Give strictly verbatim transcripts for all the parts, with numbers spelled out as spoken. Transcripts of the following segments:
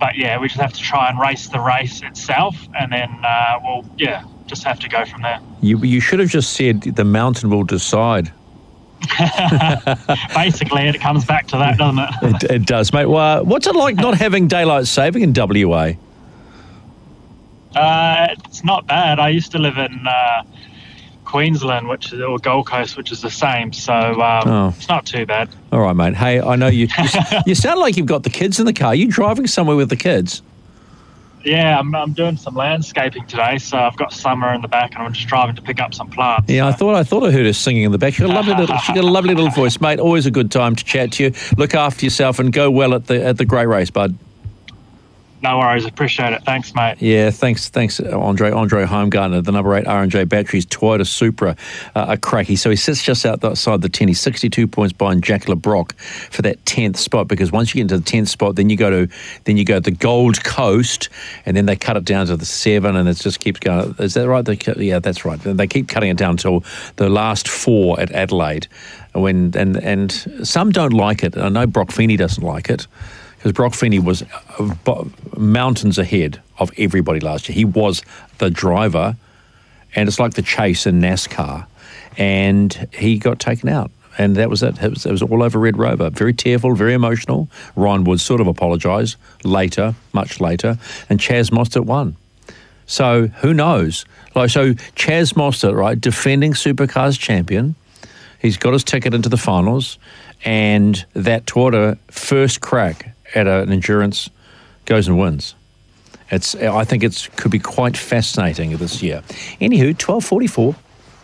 but yeah, we just have to try and race the race itself, and then uh, we'll yeah just have to go from there. You you should have just said the mountain will decide. Basically, it comes back to that, doesn't it? it, it does, mate. Well, what's it like not having daylight saving in W A? Uh, it's not bad. I used to live in uh, Queensland, which is, or Gold Coast, which is the same. So um, oh. it's not too bad. All right, mate. Hey, I know you. You, you sound like you've got the kids in the car. Are you driving somewhere with the kids? Yeah, I'm, I'm doing some landscaping today, so I've got Summer in the back, and I'm just driving to pick up some plants. Yeah, so. I thought I thought I heard her singing in the back. She got a lovely little, she got a lovely little voice, mate. Always a good time to chat to you. Look after yourself and go well at the at the Great Race, bud. No worries, appreciate it. Thanks, mate. Yeah, thanks, thanks, Andre. Andre Heimgartner, the number eight R and J Batteries Toyota Supra, uh, a crackie. So he sits just outside the ten. He's sixty-two points behind Jack LeBrock for that tenth spot. Because once you get into the tenth spot, then you go to then you go to the Gold Coast, and then they cut it down to the seven, and it just keeps going. Is that right? They, yeah, that's right. They keep cutting it down till the last four at Adelaide. When and and some don't like it. I know Brock Feeney doesn't like it. Because Brock Feeney was mountains ahead of everybody last year. He was the driver, and it's like the chase in NASCAR. And he got taken out, and that was it. It was, it was all over Red Rover. Very tearful, very emotional. Ryan Woods sort of apologised later, much later, and Chaz Mostert won. So who knows? Like so, Chaz Mostert, right, defending Supercars champion. He's got his ticket into the finals, and that Toyota first crack at an endurance goes and wins. It's I think it's could be quite fascinating this year. Anywho, twelve forty-four.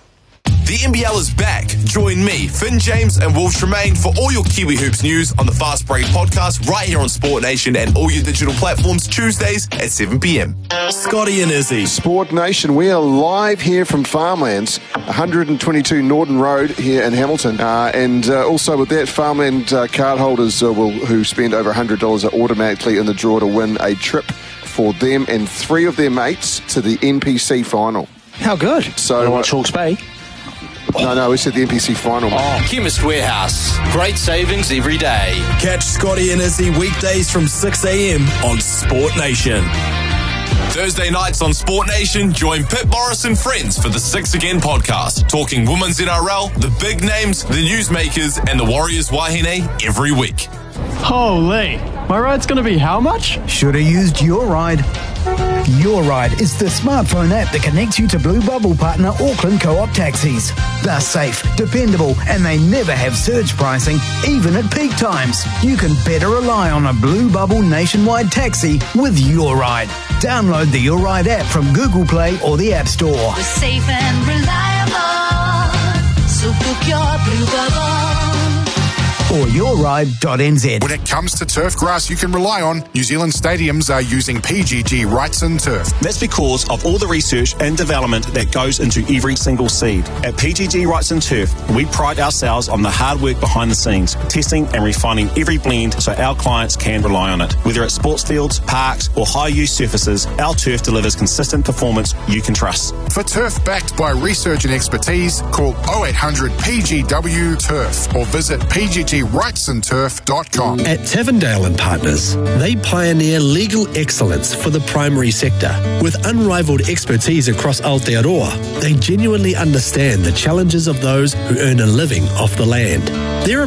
The N B L is back. Join me, Finn James and Will Tremaine for all your Kiwi Hoops news on the Fast Break podcast right here on Sport Nation and all your digital platforms Tuesdays at seven p.m. Scotty and Izzy. Sport Nation, we are live here from Farmlands, one twenty-two Norton Road here in Hamilton. Uh, and uh, also with that, Farmland uh, card holders uh, will, who spend over one hundred dollars are automatically in the draw to win a trip for them and three of their mates to the N P C final. How good. So, you know what, Hawke's Bay? No, no, we said the N P C final. Oh, Chemist Warehouse. Great savings every day. Catch Scotty and Izzy weekdays from six a.m. on Sport Nation. Thursday nights on Sport Nation, join Pip Morris and friends for the Six Again podcast, talking women's N R L, the big names, the newsmakers, and the Warriors Wahine every week. Holy, my ride's going to be how much? Should have used Your Ride. Your Ride is the smartphone app that connects you to Blue Bubble partner Auckland Co-op taxis. They're safe, dependable, and they never have surge pricing, even at peak times. You can better rely on a Blue Bubble nationwide taxi with Your Ride. Download the Your Ride app from Google Play or the App Store. We're safe and reliable, so book your Blue Bubble. Or your ride dot n z. When it comes to turf grass you can rely on, New Zealand stadiums are using P G G Wrightson Turf. That's because of all the research and development that goes into every single seed. At P G G Wrightson Turf, we pride ourselves on the hard work behind the scenes, testing and refining every blend so our clients can rely on it. Whether it's sports fields, parks, or high-use surfaces, our turf delivers consistent performance you can trust. For turf backed by research and expertise, call oh eight hundred P G W Turf or visit P G G Wrightson Turf dot com. At Tavendale and Partners, they pioneer legal excellence for the primary sector. With unrivaled expertise across Aotearoa, they genuinely understand the challenges of those who earn a living off the land. Their